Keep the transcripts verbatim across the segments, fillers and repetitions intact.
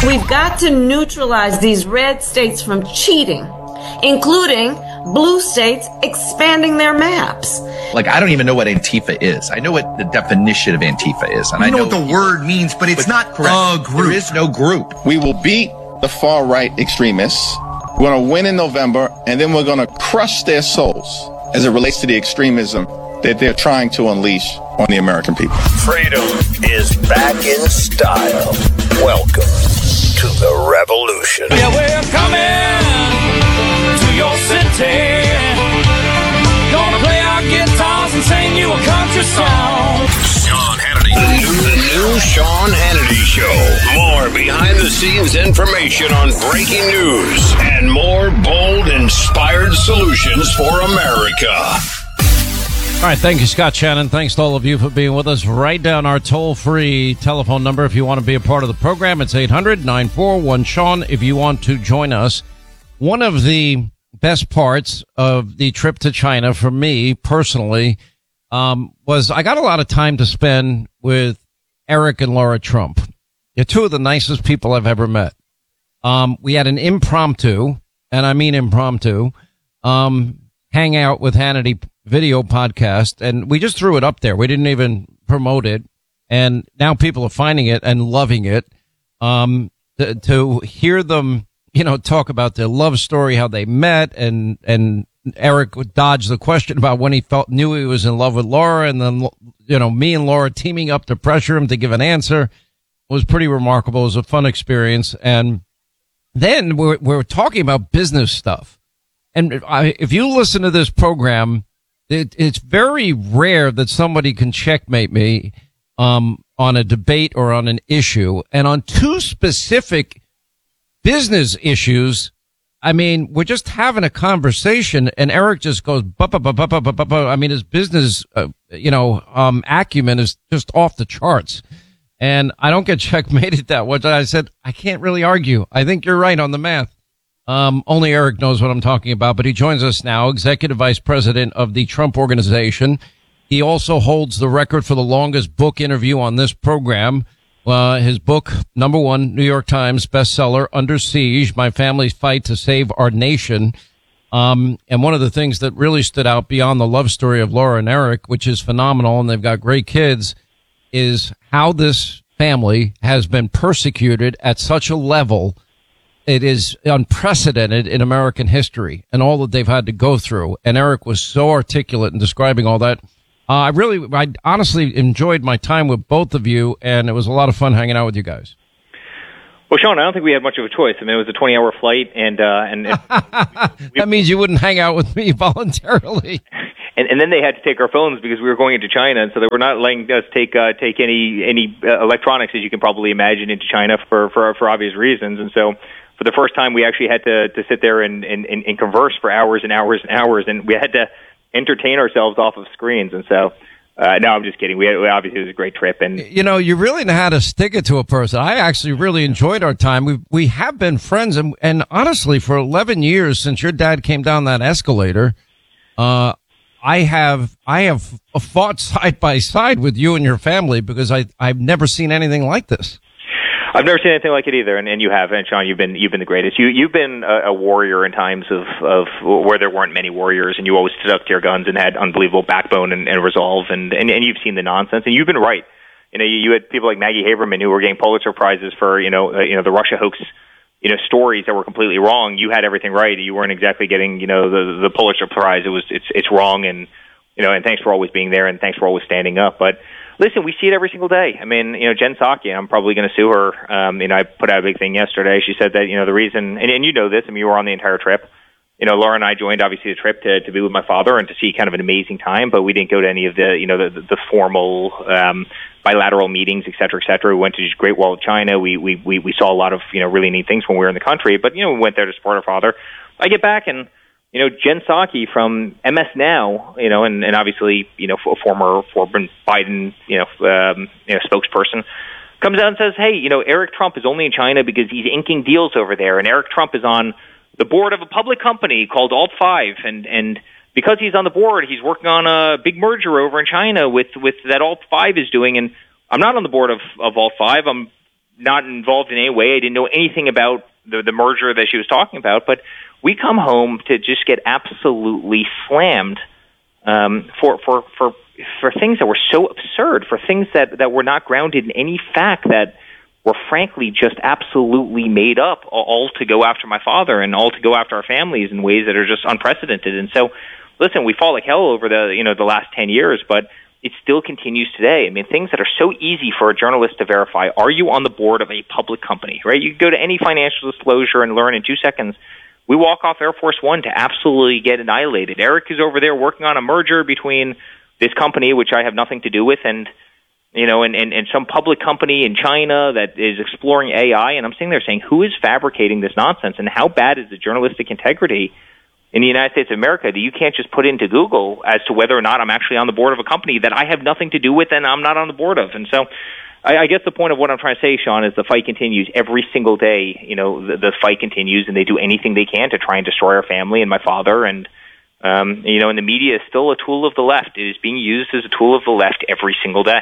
We've got to neutralize these red states from cheating, including blue states expanding their maps. Like, I don't even know what Antifa is. I know what the definition of Antifa is. And you I know, know what the people, word means, but it's but not correct. a group. There is no group. We will beat the far-right extremists. We're going to win in November, and then we're going to crush their souls as it relates to the extremism that they're trying to unleash on the American people. Freedom is back in style. Welcome to the revolution. Yeah, we're coming to your city. Gonna play our guitars and sing you a country song. Sean Hannity. The new, the new Sean Hannity Show. More behind-the-scenes information on breaking news and more bold, inspired solutions for America. All right, thank you, Scott Shannon. Thanks to all of you for being with us. Write down our toll-free telephone number if you want to be a part of the program. It's eight hundred, nine four one, Sean if you want to join us. One of the best parts of the trip to China for me personally um, was I got a lot of time to spend with Eric and Laura Trump. They're two of the nicest people I've ever met. Um, we had an impromptu, and I mean impromptu, um, hangout with Hannity video podcast, and we just threw it up there. We didn't even promote it, and now people are finding it and loving it. Um, to, to hear them, you know, talk about their love story, how they met, and and Eric would dodge the question about when he felt knew he was in love with Laura, and then, you know, me and Laura teaming up to pressure him to give an answer was pretty remarkable. It was a fun experience, and then we're we're talking about business stuff. And I, if you listen to this program, It, it's very rare that somebody can checkmate me um, on a debate or on an issue. And on two specific business issues, I mean, we're just having a conversation, and Eric just goes, buh, buh, buh, buh, buh, buh, buh, buh. I mean, his business, uh, you know, um, acumen is just off the charts. And I don't get checkmated that much. I said, I can't really argue. I think you're right on the math. Um, only Eric knows what I'm talking about, but he joins us now, Executive Vice President of the Trump Organization. He also holds the record for the longest book interview on this program. Uh, his book, number one, New York Times bestseller, Under Siege, My Family's Fight to Save Our Nation. Um, and one of the things that really stood out beyond the love story of Laura and Eric, which is phenomenal, and they've got great kids, is how this family has been persecuted at such a level. It is unprecedented in American history and all that they've had to go through. And Eric was so articulate in describing all that. Uh, I really, I honestly enjoyed my time with both of you, and it was a lot of fun hanging out with you guys. Well, Sean, I don't think we had much of a choice. I mean, it was a twenty-hour flight, and uh, and if, we, that means you wouldn't hang out with me voluntarily. And, and then they had to take our phones because we were going into China, and so they were not letting us take uh, take any any uh, electronics, as you can probably imagine, into China for for for obvious reasons. And so, for the first time, we actually had to to sit there and and, and converse for hours and hours and hours, and we had to entertain ourselves off of screens. And so, uh, no, I'm just kidding. We, had, we obviously it was a great trip, and you know, you really know how to stick it to a person. I actually really enjoyed our time. We we have been friends, and and honestly, for eleven years since your dad came down that escalator, uh, I have I have fought side by side with you and your family because I I've never seen anything like this. I've never seen anything like it either, and, and you have, and Sean, you've been you've been the greatest. You you've been a, a warrior in times of, of where there weren't many warriors, and you always stood up to your guns and had unbelievable backbone and, and resolve, and, and and you've seen the nonsense, and you've been right. You know, you, you had people like Maggie Haberman who were getting Pulitzer prizes for you know uh, you know the Russia hoax, you know stories that were completely wrong. You had everything right. You weren't exactly getting you know the the Pulitzer prize. It was it's it's wrong, and you know, and thanks for always being there, and thanks for always standing up, but. Listen, we see it every single day. I mean, you know, Jen Psaki, I'm probably going to sue her. Um, you know, I put out a big thing yesterday. She said that, you know, the reason, and, and you know this, I mean, you were on the entire trip. You know, Laura and I joined, obviously, the trip to, to be with my father and to see kind of an amazing time, but we didn't go to any of the, you know, the, the formal um, bilateral meetings, et cetera, et cetera. We went to Great Wall of China. We, we, we, we saw a lot of, you know, really neat things when we were in the country, but, you know, we went there to support our father. I get back and, you know, Jen Psaki from M S Now, you know, and, and obviously, you know, a former, former Biden, you know, um, you know, spokesperson, comes out and says, hey, you know, Eric Trump is only in China because he's inking deals over there, and Eric Trump is on the board of a public company called Alt five, and, and because he's on the board, he's working on a big merger over in China with, with that Alt five is doing, and I'm not on the board of, of Alt five. I'm not involved in any way. I didn't know anything about the, the merger that she was talking about. But we come home to just get absolutely slammed um, for, for, for, for things that were so absurd, for things that, that were not grounded in any fact, that were frankly just absolutely made up, all to go after my father and all to go after our families in ways that are just unprecedented. And so, listen, we fought like hell over the, you know, the last ten years, but it still continues today. I mean, things that are so easy for a journalist to verify. Are you on the board of a public company, right? You go to any financial disclosure and learn in two seconds. We walk off Air Force One to absolutely get annihilated. Eric is over there working on a merger between this company, which I have nothing to do with, and you know, and, and, and some public company in China that is exploring A I. And I'm sitting there saying, who is fabricating this nonsense, and how bad is the journalistic integrity in the United States of America that you can't just put into Google as to whether or not I'm actually on the board of a company that I have nothing to do with and I'm not on the board of. And so I, I guess the point of what I'm trying to say, Sean, is the fight continues every single day. You know, the, the fight continues, and they do anything they can to try and destroy our family and my father. And, um, you know, and the media is still a tool of the left. It is being used as a tool of the left every single day.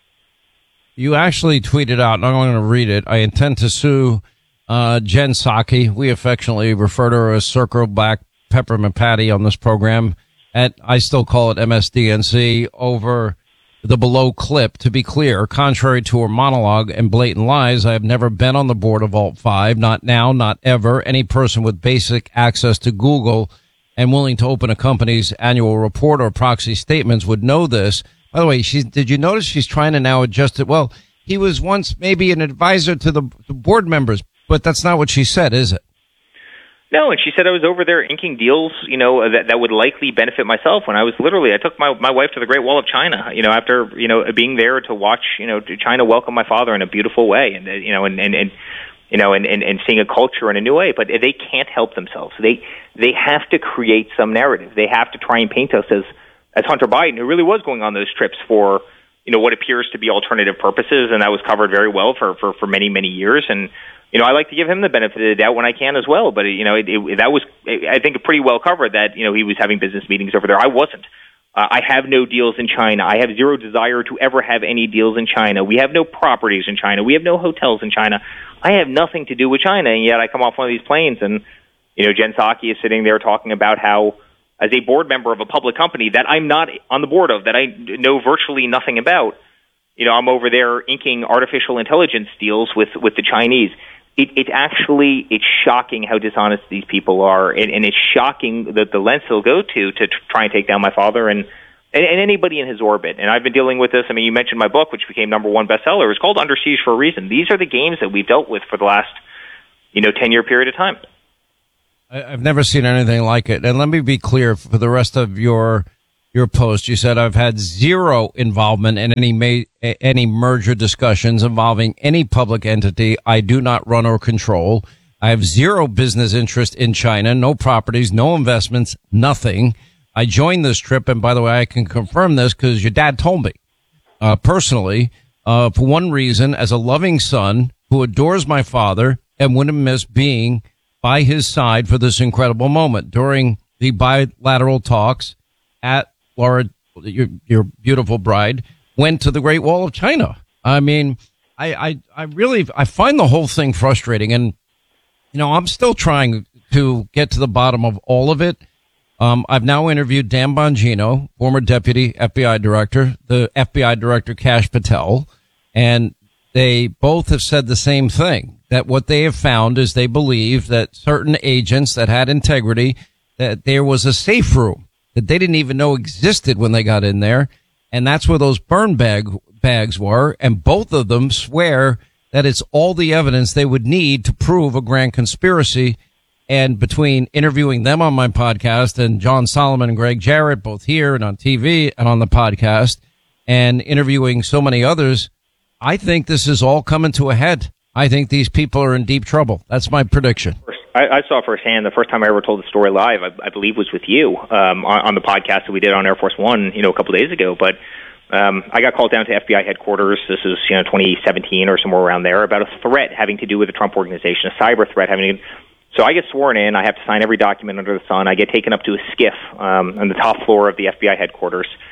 You actually tweeted out, and I'm going to read it. I intend to sue uh, Jen Psaki. We affectionately refer to her as Circle Back Peppermint Patty on this program. At I still call it M S D N C, over the below clip. To be clear, contrary to her monologue and blatant lies, I have never been on the board of Alt five. Not now, not ever. Any person with basic access to Google and willing to open a company's annual report or proxy statements would know this. By the way, she's, did you notice she's trying to now adjust it? Well, he was once maybe an advisor to the, the board members, but that's not what she said, is it? No, and she said I was over there inking deals, you know, that, that would likely benefit myself when I was literally, I took my, my wife to the Great Wall of China, you know, after, you know, being there to watch, you know, China welcome my father in a beautiful way, and, you know, and, and, and you know, and, and, and seeing a culture in a new way, but they can't help themselves. They, they have to create some narrative. They have to try and paint us as, as Hunter Biden, who really was going on those trips for, you know, what appears to be alternative purposes, and that was covered very well for, for, for many, many years. And, you know, I like to give him the benefit of the doubt when I can as well. But, you know, it, it, that was, I think, pretty well covered that, you know, he was having business meetings over there. I wasn't. Uh, I have no deals in China. I have zero desire to ever have any deals in China. We have no properties in China. We have no hotels in China. I have nothing to do with China, and yet I come off one of these planes, and, you know, Jen Psaki is sitting there talking about how, as a board member of a public company that I'm not on the board of, that I know virtually nothing about, you know, I'm over there inking artificial intelligence deals with, with the Chinese. It, it actually, it's shocking how dishonest these people are, and, and it's shocking that the lengths they'll go to to try and take down my father and, and, and anybody in his orbit. And I've been dealing with this. I mean, you mentioned my book, which became number one bestseller. It's called Under Siege for a reason. These are the games that we've dealt with for the last, you know, ten-year period of time. I've never seen anything like it. And let me be clear for the rest of your your post. You said I've had zero involvement in any ma- any merger discussions involving any public entity I do not run or control. I have zero business interest in China, no properties, no investments, nothing. I joined this trip, and by the way, I can confirm this because your dad told me uh, personally, uh, for one reason, as a loving son who adores my father and wouldn't miss being by his side for this incredible moment. During the bilateral talks at Laura, your, your beautiful bride, went to the Great Wall of China. I mean, I, I, I really, I find the whole thing frustrating. And, you know, I'm still trying to get to the bottom of all of it. Um, I've now interviewed Dan Bongino, former deputy F B I director, the F B I director, Kash Patel, and they both have said the same thing. That what they have found is they believe that certain agents that had integrity, that there was a safe room that they didn't even know existed when they got in there. And that's where those burn bag bags were. And both of them swear that it's all the evidence they would need to prove a grand conspiracy. And between interviewing them on my podcast and John Solomon and Greg Jarrett, both here and on T V and on the podcast, and interviewing so many others, I think this is all coming to a head. I think these people are in deep trouble. That's my prediction. I, I saw firsthand the first time I ever told the story live, I, I believe was with you um, on, on the podcast that we did on Air Force One, you know, a couple of days ago. But um, I got called down to F B I headquarters. This is, you know, twenty seventeen or somewhere around there, about a threat having to do with the Trump organization, a cyber threat having to. So I get sworn in. I have to sign every document under the sun. I get taken up to a skiff um, on the top floor of the F B I headquarters.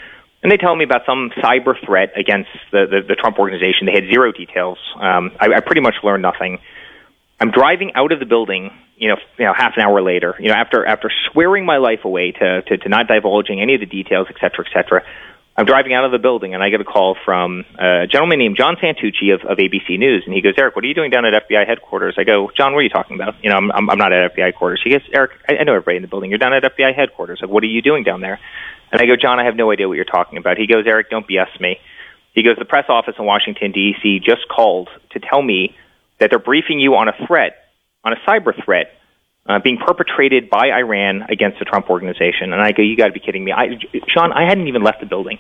And they tell me about some cyber threat against the, the, the Trump organization. They had zero details. Um, I, I pretty much learned nothing. I'm driving out of the building, you know, you know, half an hour later, you know, after after swearing my life away to, to, to not divulging any of the details, et cetera, et cetera. I'm driving out of the building, and I get a call from a gentleman named John Santucci of, of A B C News, and he goes, Eric, what are you doing down at F B I headquarters? I go, John, what are you talking about? You know, I'm, I'm, I'm not at F B I headquarters. He goes, Eric, I, I know everybody in the building. You're down at F B I headquarters. Like, what are you doing down there? And I go, John, I have no idea what you're talking about. He goes, Eric, don't B S me. He goes, the press office in Washington, D C just called to tell me that they're briefing you on a threat, on a cyber threat, uh, being perpetrated by Iran against the Trump organization. And I go, you got to be kidding me. I, Sean, I hadn't even left the building.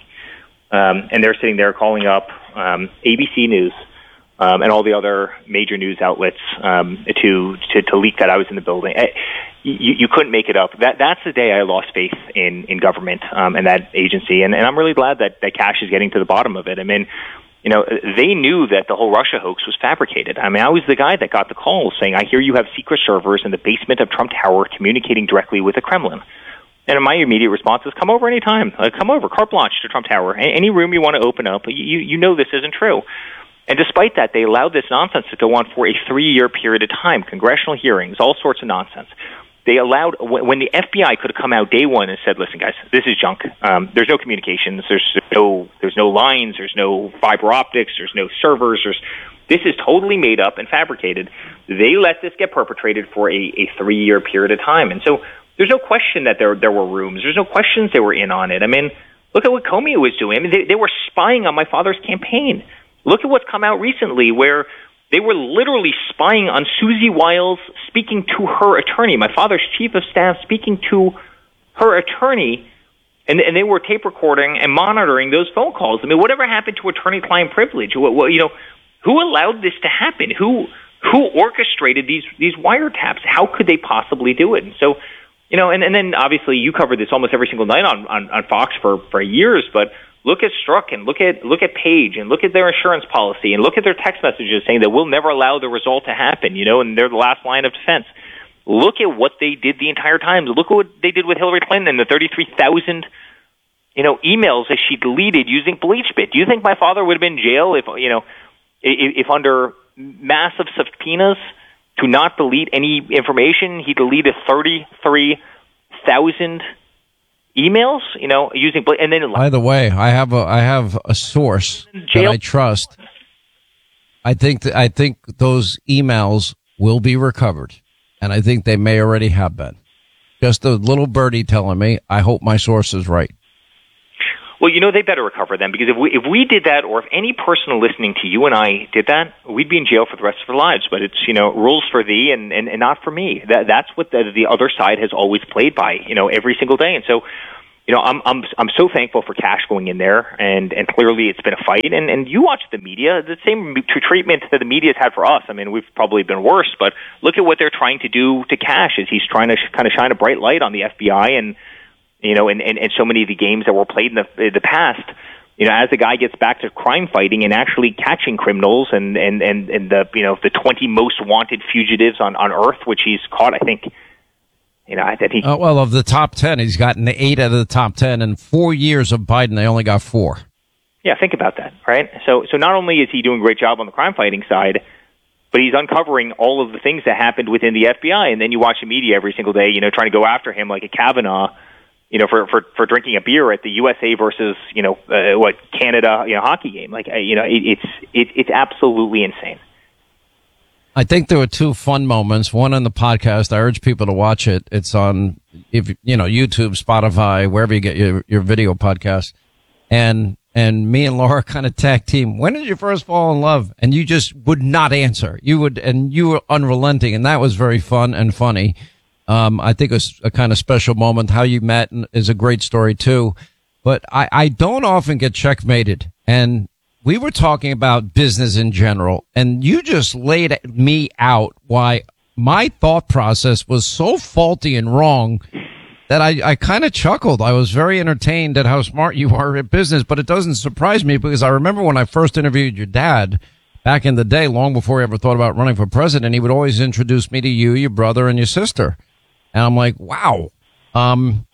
Um, and they're sitting there calling up um, A B C News um, and all the other major news outlets um, to, to to leak that I was in the building. I, you, you couldn't make it up. That that's the day I lost faith in in government um, and that agency. And, and I'm really glad that that Kash is getting to the bottom of it. I mean, you know, they knew that the whole Russia hoax was fabricated. I mean, I was the guy that got the call saying, "I hear you have secret servers in the basement of Trump Tower communicating directly with the Kremlin." And my immediate response is, come over anytime. Uh, come over, carte blanche to Trump Tower. A- any room you want to open up, you, you know this isn't true. And despite that, they allowed this nonsense to go on for a three-year period of time, congressional hearings, all sorts of nonsense. They allowed, when the F B I could have come out day one and said, listen, guys, this is junk. Um, there's no communications. There's no, there's no lines. There's no fiber optics. There's no servers. There's, this is totally made up and fabricated. They let this get perpetrated for a, a three-year period of time. And so there's no question that there there were rooms. There's no questions they were in on it. I mean, look at what Comey was doing. I mean, they, they were spying on my father's campaign. Look at what's come out recently where they were literally spying on Susie Wiles, speaking to her attorney, my father's chief of staff speaking to her attorney, and, and they were tape recording and monitoring those phone calls. I mean, whatever happened to attorney-client privilege? What, what, you know, who allowed this to happen? Who who orchestrated these these wiretaps? How could they possibly do it? And so, you know, and, and then obviously you cover this almost every single night on, on, on Fox for, for years, but look at Strzok and look at look at Page and look at their insurance policy and look at their text messages saying that we'll never allow the result to happen, you know, and they're the last line of defense. Look at what they did the entire time. Look at what they did with Hillary Clinton and the thirty-three thousand, you know, emails that she deleted using BleachBit. Do you think my father would have been in jail if, you know, if, if under massive subpoenas to not delete any information, he deleted thirty-three thousand emails, you know, using, and then. By the way, I have a, I have a source that I trust. I think that, I think those emails will be recovered, and I think they may already have been. Just a little birdie telling me, I hope my source is right. Well, you know, they better recover them, because if we if we did that, or if any person listening to you and I did that, we'd be in jail for the rest of our lives. But it's, you know, rules for thee and, and, and not for me. That that's what the, the other side has always played by, you know, every single day. And so, you know, I'm I'm I'm so thankful for Kash going in there, and, and clearly it's been a fight. And, and you watch the media, the same treatment that the media's had for us. I mean, we've probably been worse, but look at what they're trying to do to Kash as he's trying to sh- kind of shine a bright light on the F B I and, you know, and, and, and so many of the games that were played in the, in the past. You know, as the guy gets back to crime fighting and actually catching criminals and, and, and, and the, you know, the twenty most wanted fugitives on, on earth, which he's caught, I think, you know, that he. Uh, well, of the top ten, he's gotten eight out of the top ten. In four years of Biden, they only got four. Yeah, think about that, right? So, so not only is he doing a great job on the crime fighting side, but he's uncovering all of the things that happened within the F B I. And then you watch the media every single day, you know, trying to go after him like a Kavanaugh, you know, for, for, for drinking a beer at the U S A versus, you know, uh, what, Canada, you know, hockey game. Like, uh, you know, it, it's, it, it's absolutely insane. I think there were two fun moments. One on the podcast. I urge people to watch it. It's on, if you know, YouTube, Spotify, wherever you get your, your video podcast. And, and me and Laura kind of tag team. When did you first fall in love? And you just would not answer. You would, and you were unrelenting. And that was very fun and funny. Um, I think it was a kind of special moment. How you met is a great story too. But I, I don't often get checkmated. And we were talking about business in general, and you just laid me out why my thought process was so faulty and wrong that I, I kind of chuckled. I was very entertained at how smart you are at business, but it doesn't surprise me because I remember when I first interviewed your dad back in the day, long before he ever thought about running for president, he would always introduce me to you, your brother, and your sister. And I'm like, wow. Um,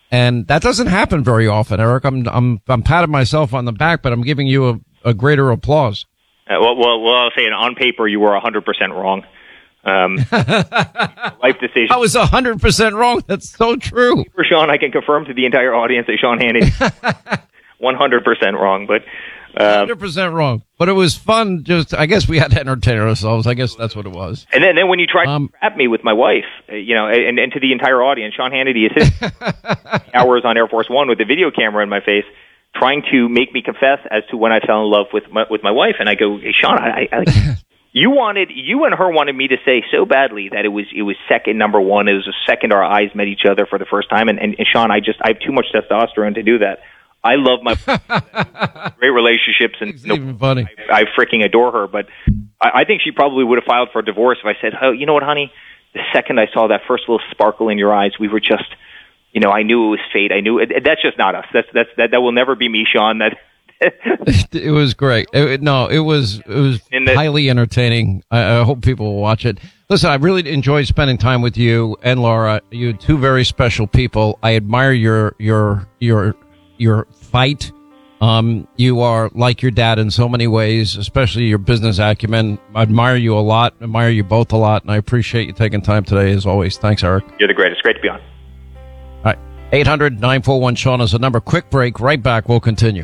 And that doesn't happen very often, Eric. I'm I'm I'm patting myself on the back, but I'm giving you a, a greater applause. Uh, well, well, well, I'll say on paper you were one hundred percent wrong. Um, life decision. I was one hundred percent wrong. That's so true. For Sean, I can confirm to the entire audience that Sean Hannity one hundred percent wrong, but um, one hundred percent wrong. But it was fun. Just, I guess we had to entertain ourselves. I guess that's what it was. And then, then when you tried um, to trap me with my wife, uh, you know, and, and to the entire audience, Sean Hannity is sitting hours on Air Force One with a video camera in my face, trying to make me confess as to when I fell in love with my, with my wife. And I go, hey, Sean, I, I, you wanted, you and her wanted me to say so badly that it was, it was second number one. It was the second our eyes met each other for the first time. And, and, and Sean, I just, I have too much testosterone to do that. I love my great relationships, and it's you know, even funny. I, I freaking adore her. But I, I think she probably would have filed for divorce if I said, "Oh, you know what, honey? The second I saw that first little sparkle in your eyes, we were just, you know, I knew it was fate. I knew it, that's just not us. That's that's that that will never be me, Sean. That." It was great. It, no, it was it was the, highly entertaining. I, I hope people will watch it. Listen, I really enjoyed spending time with you and Laura. You're two very special people. I admire your your your. your fight. Um, you are like your dad in so many ways, especially your business acumen. I admire you a lot, admire you both a lot, and I appreciate you taking time today as always. Thanks, Eric. You're the greatest. Great to be on. All right. eight hundred, nine four one, Sean is the number. Quick break. Right back. We'll continue.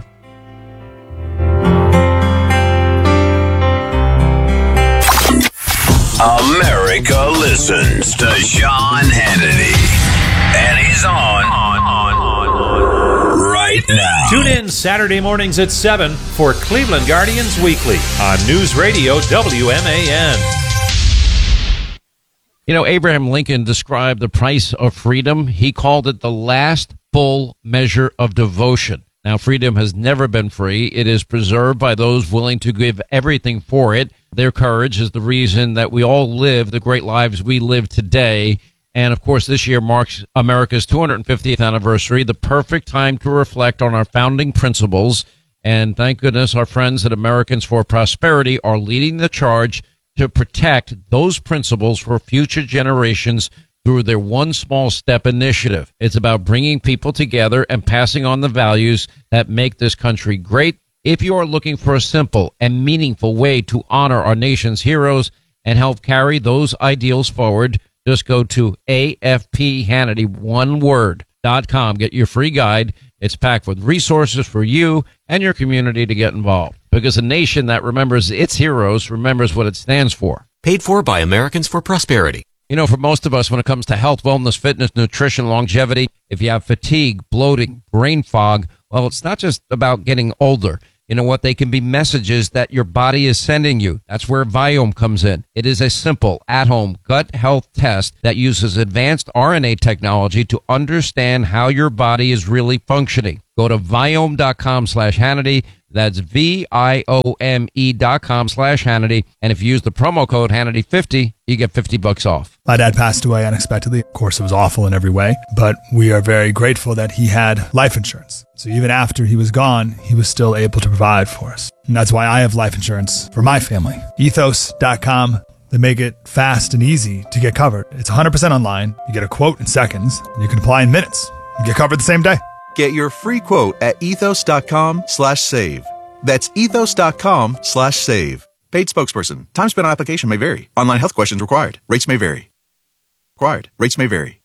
America listens to Sean Hannity. And he's on, on, on, on, on right now. Tune in Saturday mornings at seven for Cleveland Guardians Weekly on News Radio W M A N. You know, Abraham Lincoln described the price of freedom. He called it the last full measure of devotion. Now, freedom has never been free. It is preserved by those willing to give everything for it. Their courage is the reason that we all live the great lives we live today. And, of course, this year marks America's two hundred fiftieth anniversary, the perfect time to reflect on our founding principles. And thank goodness our friends at Americans for Prosperity are leading the charge to protect those principles for future generations through their One Small Step initiative. It's about bringing people together and passing on the values that make this country great. If you are looking for a simple and meaningful way to honor our nation's heroes and help carry those ideals forward, just go to A F P Hannity, one word, dot com. Get your free guide. It's packed with resources for you and your community to get involved. Because a nation that remembers its heroes remembers what it stands for. Paid for by Americans for Prosperity. You know, for most of us, when it comes to health, wellness, fitness, nutrition, longevity, if you have fatigue, bloating, brain fog, well, it's not just about getting older. You know what? They can be messages that your body is sending you. That's where Viome comes in. It is a simple, at-home gut health test that uses advanced R N A technology to understand how your body is really functioning. Go to Viome.com slash Hannity. That's V-I-O-M-E dot com slash Hannity. And if you use the promo code Hannity fifty, you get fifty bucks off. My dad passed away unexpectedly. Of course, it was awful in every way, but we are very grateful that he had life insurance. So even after he was gone, he was still able to provide for us. And that's why I have life insurance for my family. Ethos dot com. They make it fast and easy to get covered. It's one hundred percent online. You get a quote in seconds, and you can apply in minutes. You get covered the same day. Get your free quote at ethos.com slash save. That's ethos.com slash save. Paid spokesperson. Time spent on application may vary. Online health questions required. Rates may vary. Required. Rates may vary.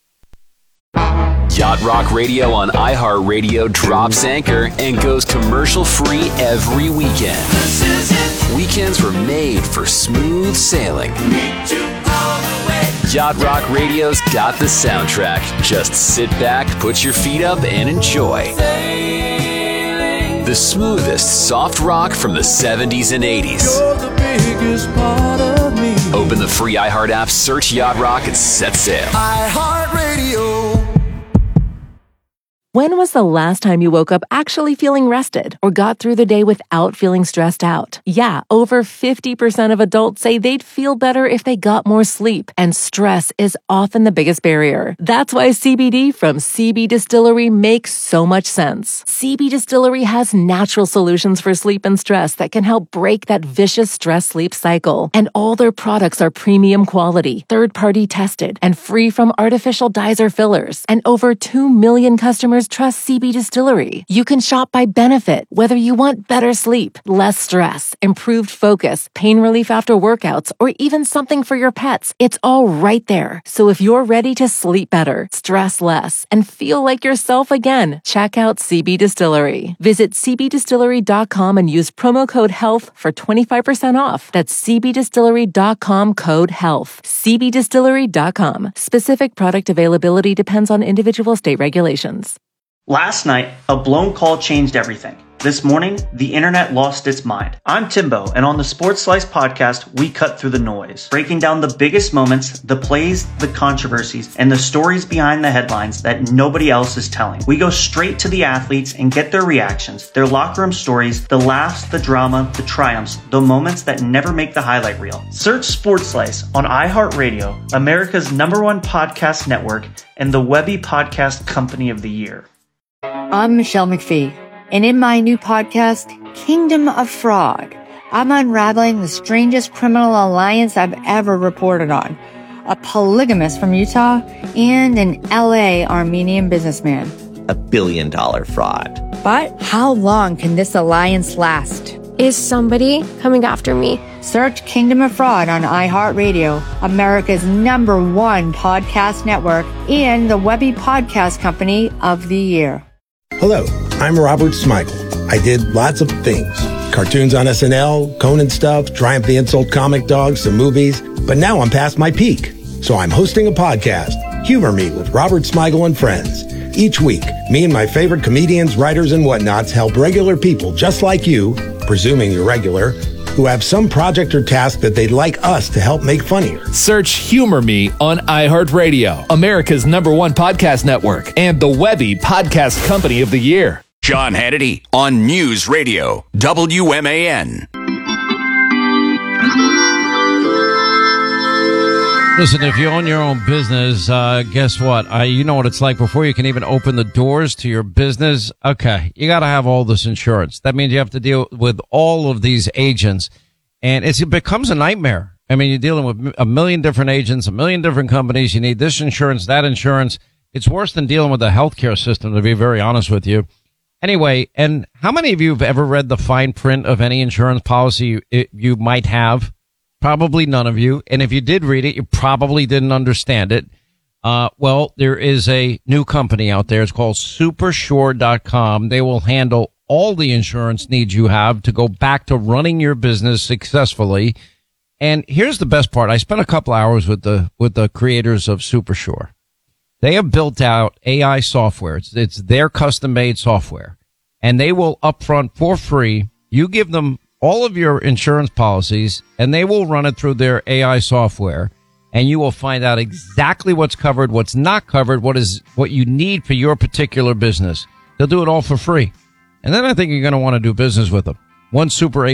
Yacht Rock Radio on iHeartRadio drops anchor and goes commercial free every weekend. Weekends were made for smooth sailing. Yacht Rock Radio's got the soundtrack. Just sit back, put your feet up, and enjoy. The smoothest soft rock from the seventies and eighties. Open the free iHeart app, search Yacht Rock, and set sail. iHeartRadio. When was the last time you woke up actually feeling rested or got through the day without feeling stressed out? Yeah, over fifty percent of adults say they'd feel better if they got more sleep, and stress is often the biggest barrier. That's why C B D from C B Distillery makes so much sense. C B Distillery has natural solutions for sleep and stress that can help break that vicious stress-sleep cycle. And all their products are premium quality, third-party tested, and free from artificial dyes or fillers. And over two million customers trust C B Distillery. You can shop by benefit, whether you want better sleep, less stress, improved focus, pain relief after workouts, or even something for your pets. It's all right there. So if you're ready to sleep better, stress less, and feel like yourself again, check out C B Distillery. Visit c b distillery dot com and use promo code HEALTH for twenty-five percent off. That's c b distillery dot com code HEALTH. c b distillery dot com. Specific product availability depends on individual state regulations. Last night, a blown call changed everything. This morning, the internet lost its mind. I'm Timbo, and on the Sports Slice podcast, we cut through the noise, breaking down the biggest moments, the plays, the controversies, and the stories behind the headlines that nobody else is telling. We go straight to the athletes and get their reactions, their locker room stories, the laughs, the drama, the triumphs, the moments that never make the highlight reel. Search Sports Slice on iHeartRadio, America's number one podcast network, and the Webby Podcast Company of the Year. I'm Michelle McPhee, and in my new podcast, Kingdom of Fraud, I'm unraveling the strangest criminal alliance I've ever reported on. A polygamist from Utah and an L A Armenian businessman. A billion dollar fraud. But how long can this alliance last? Is somebody coming after me? Search Kingdom of Fraud on iHeartRadio, America's number one podcast network, and the Webby Podcast Company of the Year. Hello, I'm Robert Smigel. I did lots of things. Cartoons on S N L, Conan stuff, Triumph the Insult Comic Dog, some movies. But now I'm past my peak. So I'm hosting a podcast, Humor Me with Robert Smigel and Friends. Each week, me and my favorite comedians, writers, and whatnots help regular people just like you, presuming you're regular, who have some project or task that they'd like us to help make funnier. Search Humor Me on iHeartRadio, America's number one podcast network, and the Webby Podcast Company of the Year. Sean Hannity on News Radio, W M A N. Listen, if you own your own business, uh, guess what? Uh, you know what it's like before you can even open the doors to your business. Okay, you got to have all this insurance. That means you have to deal with all of these agents, and it's, it becomes a nightmare. I mean, you're dealing with a million different agents, a million different companies. You need this insurance, that insurance. It's worse than dealing with the healthcare system, to be very honest with you. Anyway, and how many of you have ever read the fine print of any insurance policy you, it, you might have? Probably none of you. And if you did read it, you probably didn't understand it. Uh, well, there is a new company out there. It's called super sure dot com. They will handle all the insurance needs you have to go back to running your business successfully. And here's the best part. I spent a couple hours with the, with the creators of SuperSure. They have built out A I software. It's, it's their custom made software, and they will upfront for free. You give them all of your insurance policies, and they will run it through their A I software, and you will find out exactly what's covered, what's not covered, what is what you need for your particular business. They'll do it all for free. And then I think you're going to want to do business with them. One super